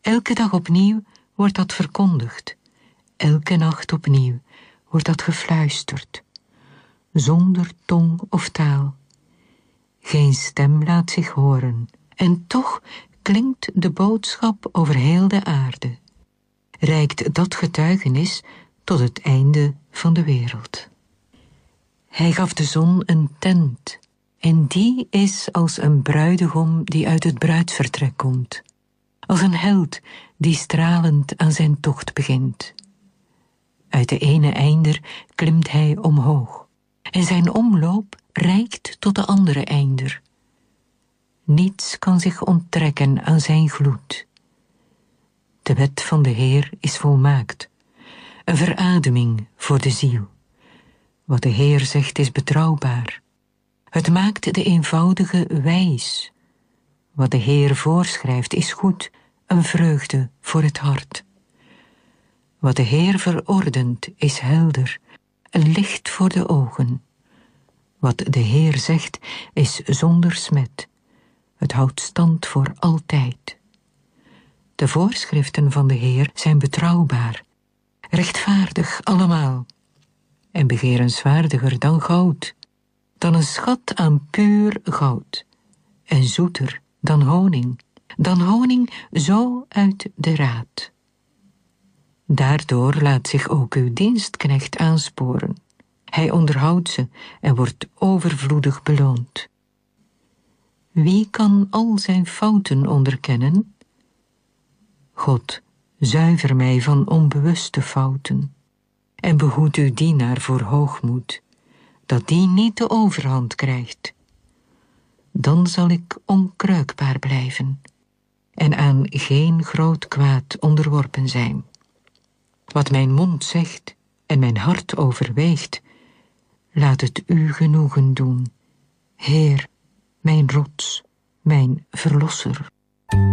Elke dag opnieuw wordt dat verkondigd. Elke nacht opnieuw wordt dat gefluisterd. Zonder tong of taal. Geen stem laat zich horen. En toch klinkt de boodschap over heel de aarde. Reikt dat getuigenis tot het einde van de wereld. Hij gaf de zon een tent. En die is als een bruidegom die uit het bruidsvertrek komt. Als een held die stralend aan zijn tocht begint. Uit de ene einder klimt hij omhoog. En zijn omloop reikt tot de andere einder. Niets kan zich onttrekken aan zijn gloed. De wet van de Heer is volmaakt. Een verademing voor de ziel. Wat de Heer zegt is betrouwbaar. Het maakt de eenvoudige wijs. Wat de Heer voorschrijft is goed, een vreugde voor het hart. Wat de Heer verordent is helder, een licht voor de ogen. Wat de Heer zegt is zonder smet. Het houdt stand voor altijd. De voorschriften van de Heer zijn betrouwbaar, rechtvaardig allemaal, en begerenswaardiger dan goud, dan een schat aan puur goud, en zoeter dan honing zo uit de raad. Daardoor laat zich ook uw dienstknecht aansporen. Hij onderhoudt ze en wordt overvloedig beloond. Wie kan al zijn fouten onderkennen? God, zuiver mij van onbewuste fouten en behoed uw dienaar voor hoogmoed, dat die niet de overhand krijgt. Dan zal ik onkreukbaar blijven en aan geen groot kwaad onderworpen zijn. Wat mijn mond zegt en mijn hart overweegt, laat het u genoegen doen, Heer, mijn rots, mijn verlosser.